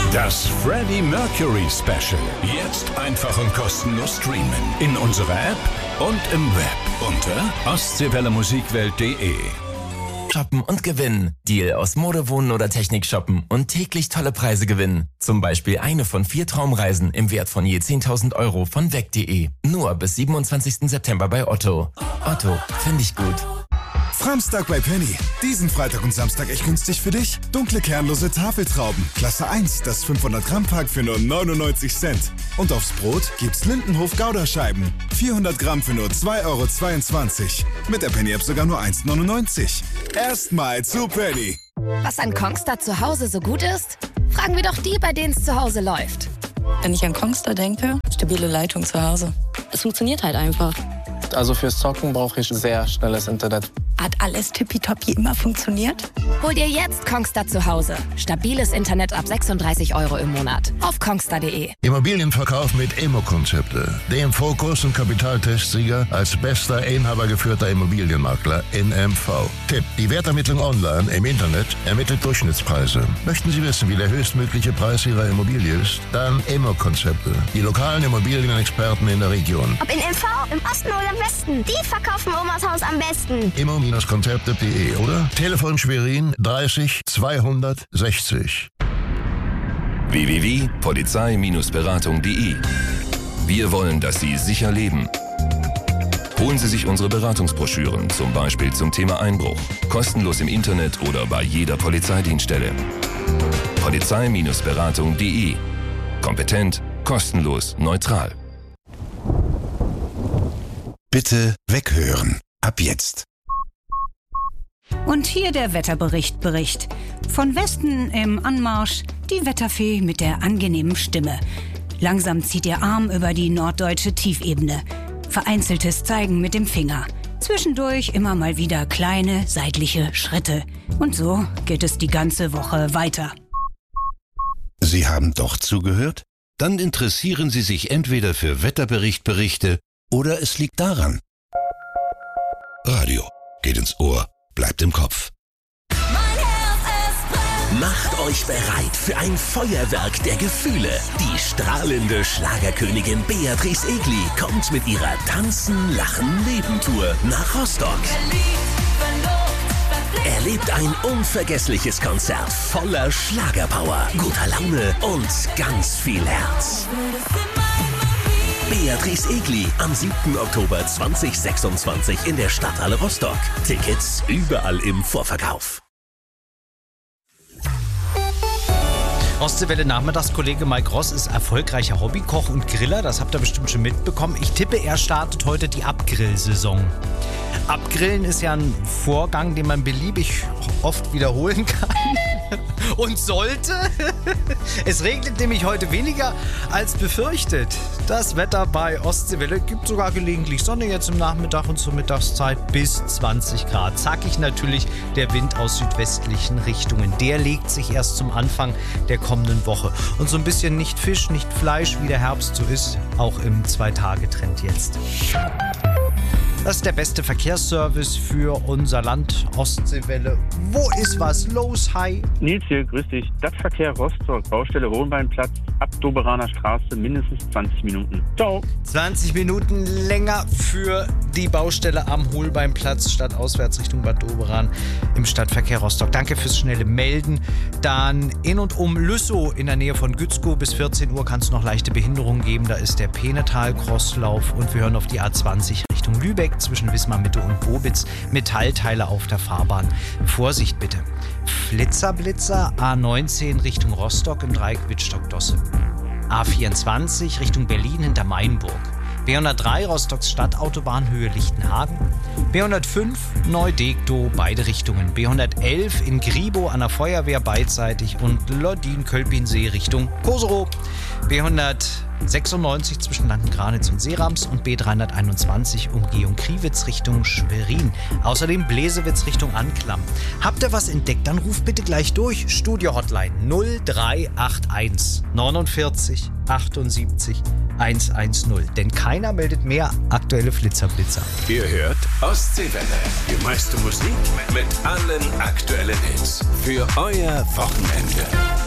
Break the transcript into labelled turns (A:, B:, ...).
A: Das Freddie Mercury Special. Jetzt einfach und kostenlos streamen. In unserer App und im Web unter ostseewellemusikwelt.de.
B: Shoppen und gewinnen. Deal aus Mode, Wohnen oder Technik shoppen und täglich tolle Preise gewinnen. Zum Beispiel eine von 4 Traumreisen im Wert von je 10.000 Euro von weg.de. Nur bis 27. September bei Otto. Otto, finde ich gut.
C: Framstag bei Penny. Diesen Freitag und Samstag echt günstig für dich. Dunkle kernlose Tafeltrauben. Klasse 1, das 500 Gramm Pack für nur 99 Cent. Und aufs Brot gibt's Lindenhof Gouda-Scheiben. 400 Gramm für nur 2,22 €. Mit der Penny-App sogar nur 1,99 €. Erstmal zu Penny.
D: Was an Kongstar zu Hause so gut ist? Fragen wir doch die, bei denen es zu Hause läuft.
E: Wenn ich an Kongstar denke, stabile Leitung zu Hause. Es funktioniert halt einfach.
F: Also fürs Zocken brauche ich sehr schnelles Internet.
E: Hat alles tippitoppi immer funktioniert?
D: Hol dir jetzt Kongstar zu Hause. Stabiles Internet ab 36 € im Monat. Auf kongstar.de.
G: Immobilienverkauf mit Immo-Konzepte. Dem Fokus- und Kapitaltestsieger als bester inhabergeführter Immobilienmakler in MV. Tipp: Die Wertermittlung online im Internet ermittelt Durchschnittspreise. Möchten Sie wissen, wie der höchstmögliche Preis Ihrer Immobilie ist? Dann Immo-Konzepte. Die lokalen Immobilienexperten in der Region.
H: Ob in MV, im Osten oder im Westen, die verkaufen Omas Haus am besten.
G: Immo-Konzepte.de oder Telefon Schwerin 30 260.
I: www.polizei-beratung.de. Wir wollen, dass Sie sicher leben. Holen Sie sich unsere Beratungsbroschüren, zum Beispiel zum Thema Einbruch. Kostenlos im Internet oder bei jeder Polizeidienststelle. Polizei-beratung.de. Kompetent, kostenlos, neutral.
J: Bitte weghören. Ab jetzt.
K: Und hier der Wetterbericht. Von Westen im Anmarsch die Wetterfee mit der angenehmen Stimme. Langsam zieht ihr Arm über die norddeutsche Tiefebene. Vereinzeltes Zeigen mit dem Finger. Zwischendurch immer mal wieder kleine seitliche Schritte. Und so geht es die ganze Woche weiter.
J: Sie haben doch zugehört? Dann interessieren Sie sich entweder für Wetterberichte oder es liegt daran. Radio geht ins Ohr, bleibt im Kopf.
L: Macht euch bereit für ein Feuerwerk der Gefühle. Die strahlende Schlagerkönigin Beatrice Egli kommt mit ihrer Tanzen, Lachen, Leben-Tour nach Rostock. Erlebt ein unvergessliches Konzert voller Schlagerpower, guter Laune und ganz viel Herz. Beatrice Egli am 7. Oktober 2026 in der Stadthalle Rostock. Tickets überall im Vorverkauf.
M: Ostseewelle Nachmittagskollege Mike Ross ist erfolgreicher Hobbykoch und Griller, das habt ihr bestimmt schon mitbekommen. Ich tippe, er startet heute die Abgrillsaison. Abgrillen ist ja ein Vorgang, den man beliebig oft wiederholen kann und sollte. Es regnet nämlich heute weniger als befürchtet. Das Wetter bei Ostseewelle gibt sogar gelegentlich Sonne jetzt im Nachmittag und zur Mittagszeit bis 20 Grad. Zackig natürlich der Wind aus südwestlichen Richtungen. Der legt sich erst zum Anfang der kommenden Woche. Und so ein bisschen nicht Fisch, nicht Fleisch, wie der Herbst so ist, auch im 2-Tage-Trend jetzt. Das ist der beste Verkehrsservice für unser Land, Ostseewelle. Wo ist was los? Hi.
N: Nils hier, grüß dich. Stadtverkehr Rostock, Baustelle Hohenbeinplatz, ab Doberaner Straße, mindestens 20 Minuten. Ciao.
M: 20 Minuten länger für die Baustelle am Holbeinplatz, statt auswärts Richtung Bad Doberan im Stadtverkehr Rostock. Danke fürs schnelle Melden. Dann in und um Lüssow in der Nähe von Gützkow bis 14 Uhr kann es noch leichte Behinderungen geben. Da ist der Penetal-Crosslauf und wir hören auf die A20 Richtung Lübeck zwischen Wismar-Mitte und Bobitz. Metallteile auf der Fahrbahn. Vorsicht bitte. Flitzer, A19 Richtung Rostock im Dreieck Wittstock-Dosse. A24 Richtung Berlin hinter Mainburg. B103 Rostocks Stadtautobahn Höhe Lichtenhagen. B105 Neu-Degtow, beide Richtungen. B111 in Gribow an der Feuerwehr beidseitig und Loddin-Kölpinsee Richtung Koserow. B196 zwischen Lanken-Granitz und Seerams und B321 Umgehung Kriwitz Richtung Schwerin. Außerdem Bläsewitz Richtung Anklam. Habt ihr was entdeckt? Dann ruft bitte gleich durch. Studio-Hotline 0381 49 78 110. Denn keiner meldet mehr aktuelle Flitzer-Blitzer.
A: Ihr hört Ostseewelle. Die meiste Musik mit allen aktuellen Hits. Für euer Wochenende.